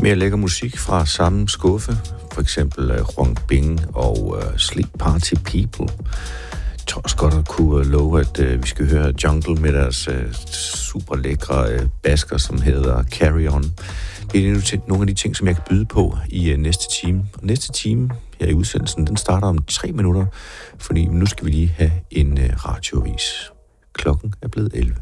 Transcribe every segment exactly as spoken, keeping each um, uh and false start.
Mere lækker musik fra samme skuffe. For eksempel uh, Huang Bing og uh, Sleep Party People. Jeg tror også godt at kunne love, at uh, vi skal høre Jungle med deres uh, super lækre uh, basker, som hedder Carry On. Det er nogle af de ting, som jeg kan byde på i uh, næste time. Og næste time her i udsendelsen, den starter om tre minutter, fordi nu skal vi lige have en uh, radioavis. Klokken er blevet elleve.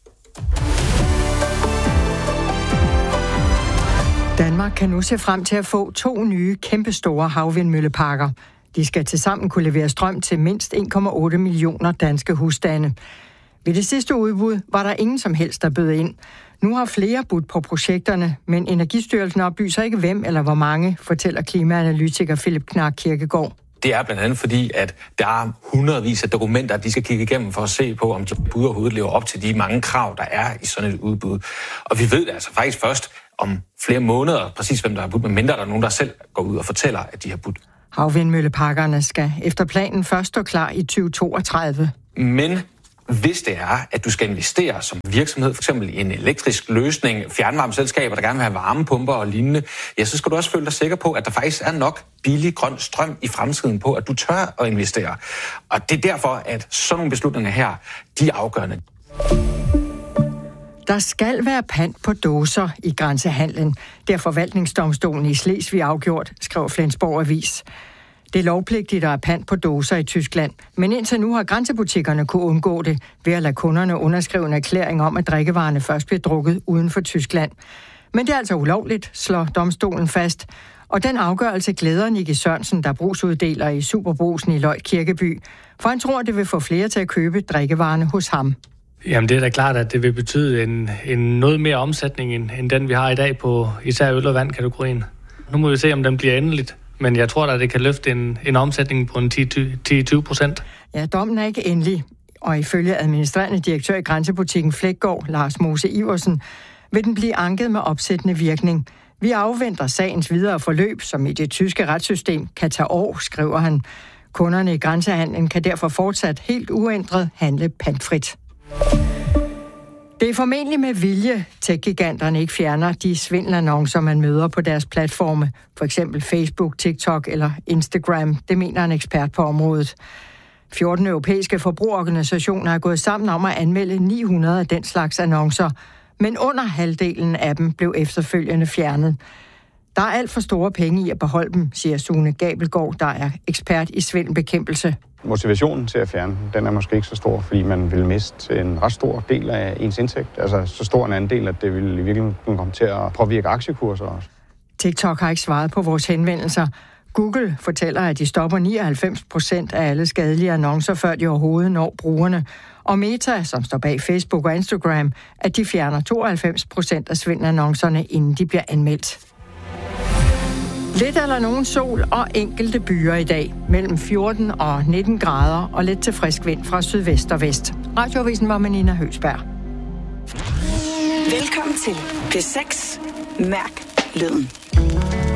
Danmark kan nu se frem til at få to nye kæmpestore havvindmølleparker. De skal tilsammen kunne levere strøm til mindst en komma otte millioner danske husstande. Ved det sidste udbud var der ingen som helst, der bød ind. Nu har flere budt på projekterne, men Energistyrelsen oplyser ikke hvem eller hvor mange, fortæller klimaanalytiker Philip Knark Kirkegaard. Det er blandt andet fordi, at der er hundredvis af dokumenter, de skal kigge igennem for at se på, om de bud overhovedet lever op til de mange krav, der er i sådan et udbud. Og vi ved det altså faktisk først om flere måneder, præcis hvem der har budt, medmindre der er nogen, der selv går ud og fortæller, at de har budt. Havvindmølleparkerne skal efter planen først stå klar i tyve toogtredive. Men hvis det er, at du skal investere som virksomhed, for eksempel i en elektrisk løsning, fjernvarmeselskaber, der gerne vil have varmepumper og lignende, ja, så skal du også føle dig sikker på, at der faktisk er nok billig grøn strøm i fremtiden på, at du tør at investere. Og det er derfor, at sådan nogle beslutninger her, de er afgørende. Der skal være pant på dåser i grænsehandlen. Det er forvaltningsdomstolen i Slesvig afgjort, skrev Flensborg Avis. Det er lovpligtigt at have pant på dåser i Tyskland, men indtil nu har grænsebutikkerne kunne undgå det ved at lade kunderne underskrive en erklæring om, at drikkevarerne først bliver drukket uden for Tyskland. Men det er altså ulovligt, slår domstolen fast. Og den afgørelse glæder Nicky Sørensen, der er brugsuddeler i Superbrugsen i Løjt Kirkeby, for han tror, det vil få flere til at købe drikkevarerne hos ham. Jamen det er da klart, at det vil betyde en, en noget mere omsætning, end, end den vi har i dag på især øl- og vand-kategorien. Nu må vi se, om den bliver endeligt, men jeg tror da, at det kan løfte en, en omsætning på en ti til tyve procent. Ja, dommen er ikke endelig, og ifølge administrerende direktør i grænsebutikken Flækgaard, Lars Mose Iversen, vil den blive anket med opsættende virkning. Vi afventer sagens videre forløb, som i det tyske retssystem kan tage år, skriver han. Kunderne i grænsehandlen kan derfor fortsat helt uændret handle pantfrit. Det er formentlig med vilje, tech-giganterne ikke fjerner de svindelannoncer, man møder på deres platforme, for eksempel Facebook, TikTok eller Instagram. Det mener en ekspert på området. fjorten europæiske forbrugerorganisationer er gået sammen om at anmelde ni hundrede af den slags annoncer, men under halvdelen af dem blev efterfølgende fjernet. Der er alt for store penge i at beholde dem, siger Sune Gabelgaard, der er ekspert i svindelbekæmpelse. Motivationen til at fjerne den er måske ikke så stor, fordi man vil miste en ret stor del af ens indtægt. Altså så stor en andel, at det vil i virkeligheden komme til at påvirke aktiekurser også. TikTok har ikke svaret på vores henvendelser. Google fortæller, at de stopper nioghalvfems procent af alle skadelige annoncer, før de overhovedet når brugerne. Og Meta, som står bag Facebook og Instagram, at de fjerner tooghalvfems procent af svindelannoncerne, inden de bliver anmeldt. Lidt eller nogen sol og enkelte byer i dag. Mellem fjorten og nitten grader og lidt til frisk vind fra sydvest og vest. Radioavisen var med Nina Høgsberg. Velkommen til P seks. Mærk lyden.